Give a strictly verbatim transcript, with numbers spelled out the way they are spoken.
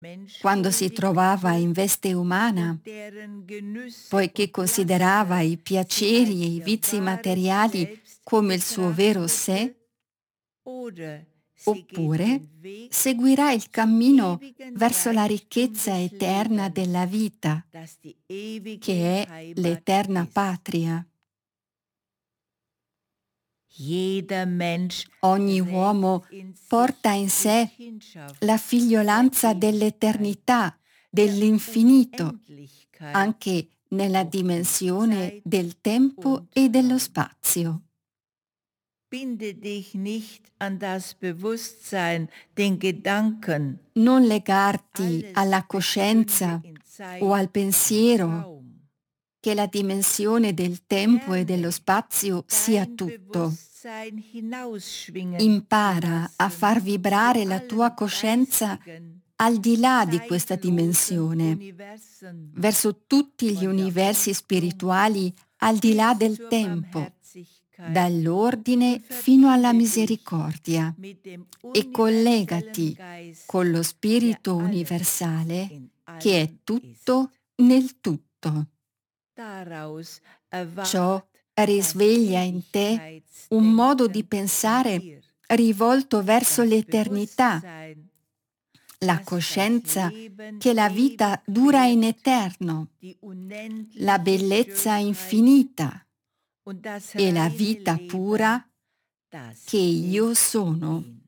quando si trovava in veste umana, poiché considerava i piaceri e i vizi materiali come il suo vero sé, oppure seguirà il cammino verso la ricchezza eterna della vita, che è l'eterna patria. Ogni uomo porta in sé la figliolanza dell'eternità, dell'infinito, anche nella dimensione del tempo e dello spazio. Binde dich nicht an das Bewusstsein, den Gedanken. Non legarti alla coscienza o al pensiero che la dimensione del tempo e dello spazio sia tutto. Impara a far vibrare la tua coscienza al di là di questa dimensione, verso tutti gli universi spirituali al di là del tempo, dall'ordine fino alla misericordia, e collegati con lo spirito universale che è tutto nel tutto. Ciò risveglia in te un modo di pensare rivolto verso l'eternità, la coscienza che la vita dura in eterno, la bellezza infinita e la vita pura che io sono.